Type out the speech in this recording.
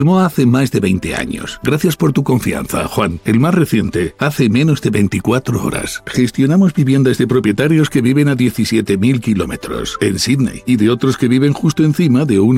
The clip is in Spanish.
Como hace más de 20 años. Gracias por tu confianza, Juan. El más reciente, hace menos de 24 horas. Gestionamos viviendas de propietarios que viven a 17.000 kilómetros en Sydney y de otros que viven justo encima de una